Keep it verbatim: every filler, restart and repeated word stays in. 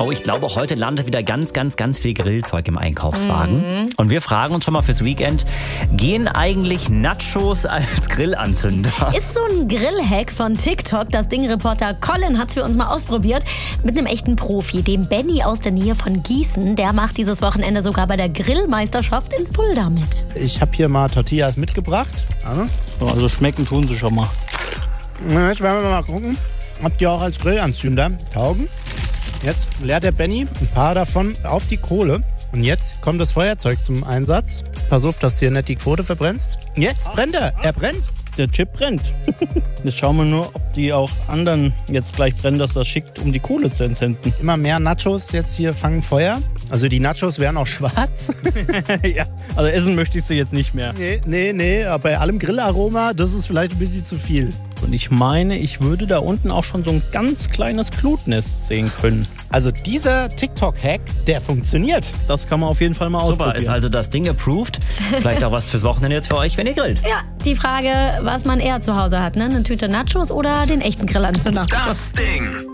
Oh, ich glaube, heute landet wieder ganz, ganz, ganz viel Grillzeug im Einkaufswagen. Mhm. Und wir fragen uns schon mal fürs Weekend, gehen eigentlich Nachos als Grillanzünder? Ist so ein Grillhack von TikTok. Das Ding-Reporter Colin hat es für uns mal ausprobiert. Mit einem echten Profi, dem Benny aus der Nähe von Gießen. Der macht dieses Wochenende sogar bei der Grillmeisterschaft in Fulda mit. Ich habe hier mal Tortillas mitgebracht. Ja. Also schmecken tun sie schon mal. Jetzt werden wir mal gucken, ob die auch als Grillanzünder taugen. Jetzt leert der Benny ein paar davon auf die Kohle. Und jetzt kommt das Feuerzeug zum Einsatz. Pass auf, dass du hier nicht die Quote verbrennst. Jetzt brennt er. Er brennt. Der Chip brennt. Jetzt schauen wir nur, ob die auch anderen jetzt gleich brennen, dass das schickt, um die Kohle zu entzünden. Immer mehr Nachos jetzt hier fangen Feuer. Also die Nachos werden auch schwarz. Ja, also essen möchte ich sie jetzt nicht mehr. Nee, nee, nee. Aber bei allem Grillaroma, das ist vielleicht ein bisschen zu viel. Und ich meine, ich würde da unten auch schon so ein ganz kleines Glutnest sehen können. Also dieser TikTok-Hack, der funktioniert. Das kann man auf jeden Fall mal Super, ausprobieren. ist also das Ding approved. Vielleicht auch was fürs Wochenende jetzt für euch, wenn ihr grillt. Ja, die Frage, was man eher zu Hause hat, ne? Eine Tüte Nachos oder den echten Grillanzünder? Das Ding.